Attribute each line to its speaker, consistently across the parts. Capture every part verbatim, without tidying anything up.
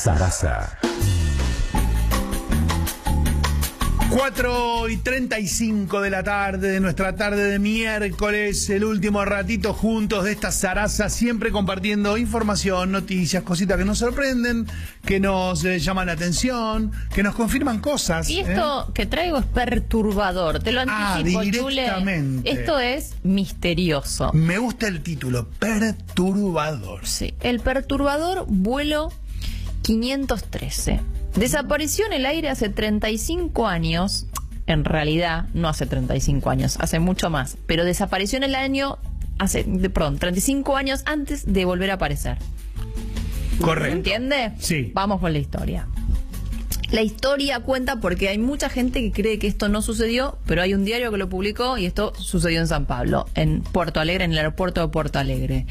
Speaker 1: Sarasa. cuatro y treinta y cinco de la tarde, de nuestra tarde de miércoles, el último ratito juntos de esta Sarasa, siempre compartiendo información, noticias, cositas que nos sorprenden, que nos eh, llaman la atención, que nos confirman cosas.
Speaker 2: Y esto ¿eh? que traigo es perturbador, te lo anticipo,
Speaker 1: ah, directamente.
Speaker 2: Chule. Esto es misterioso.
Speaker 1: Me gusta el título, perturbador.
Speaker 2: Sí, el perturbador vuelo quinientos trece. Desapareció en el aire hace treinta y cinco años, en realidad no hace treinta y cinco años, hace mucho más, pero desapareció en el año, hace, de pronto, treinta y cinco años antes de volver a aparecer.
Speaker 1: Correcto.
Speaker 2: ¿Entiende?
Speaker 1: Sí.
Speaker 2: Vamos con la historia. La historia cuenta porque hay mucha gente que cree que esto no sucedió, pero hay un diario que lo publicó y esto sucedió en San Pablo, en Puerto Alegre, en el aeropuerto de Puerto Alegre.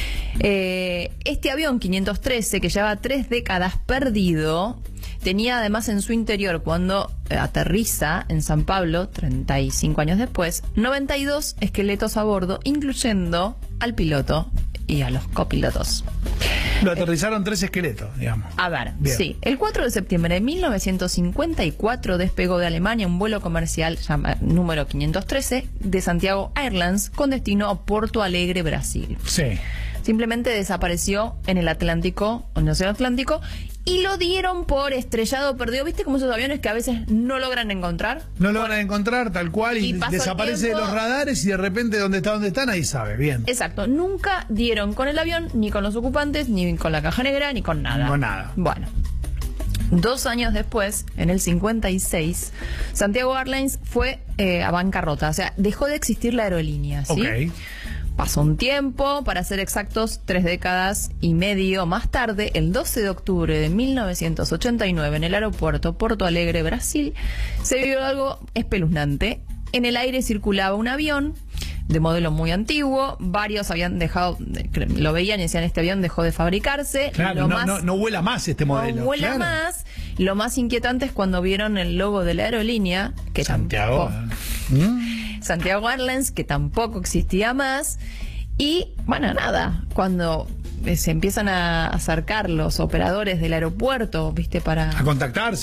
Speaker 2: Eh, este avión quinientos trece, que lleva tres décadas perdido, tenía además en su interior, cuando aterriza en San Pablo, treinta y cinco años después, noventa y dos esqueletos a bordo, incluyendo al piloto y a los copilotos.
Speaker 1: Lo aterrizaron eh, tres esqueletos, digamos.
Speaker 2: A ver,
Speaker 1: Bien.
Speaker 2: sí. El cuatro de septiembre de mil novecientos cincuenta y cuatro despegó de Alemania un vuelo comercial llama, número quinientos trece de Santiago Airlines con destino a Porto Alegre, Brasil.
Speaker 1: Sí.
Speaker 2: Simplemente desapareció en el Atlántico, en el Océano Atlántico, y lo dieron por estrellado perdido. ¿Viste como esos aviones que a veces no logran encontrar?
Speaker 1: No lo van a encontrar tal cual y,
Speaker 2: Y
Speaker 1: desaparece de los radares y de repente dónde está, dónde está, nadie sabe. Bien.
Speaker 2: Exacto. Nunca dieron con el avión, ni con los ocupantes, ni con la caja negra, ni con nada.
Speaker 1: Con nada.
Speaker 2: Bueno. Dos años después, en el cincuenta y seis, Santiago Airlines fue eh, a bancarrota. O sea, dejó de existir la aerolínea, ¿sí?
Speaker 1: Ok.
Speaker 2: Pasó un tiempo, para ser exactos, tres décadas y medio más tarde, el doce de octubre de mil novecientos ochenta y nueve, en el aeropuerto Porto Alegre, Brasil, se vio algo espeluznante. En el aire circulaba un avión de modelo muy antiguo, varios habían dejado, lo veían y decían, este avión dejó de fabricarse.
Speaker 1: Claro,
Speaker 2: lo
Speaker 1: no,
Speaker 2: más,
Speaker 1: no, no vuela más este modelo.
Speaker 2: No vuela
Speaker 1: claro.
Speaker 2: más. Lo más inquietante es cuando vieron el logo de la aerolínea, que
Speaker 1: Santiago.
Speaker 2: tampoco,
Speaker 1: ¿Mm?
Speaker 2: Santiago Airlines, que tampoco existía más. Y, bueno, nada, cuando se empiezan a acercar los operadores del aeropuerto, ¿viste? Para...
Speaker 1: A contactarse.